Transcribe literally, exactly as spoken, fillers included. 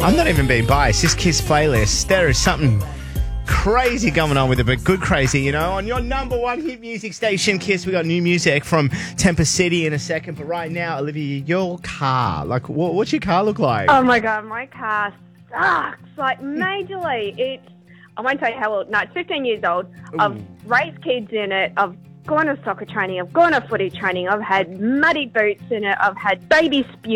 I'm not even being biased. This Kiss playlist, there is something crazy going on with it, but good crazy, you know. On your number one hit music station, Kiss, we got new music from Tempest City in a second. But right now, Olivia, your car, like, what, what's your car look like? Oh, my God, my car sucks, like, majorly. It's, I won't tell you how old. No, it's fifteen years old. Ooh. I've raised kids in it. I've gone to soccer training. I've gone to footy training. I've had muddy boots in it. I've had baby spew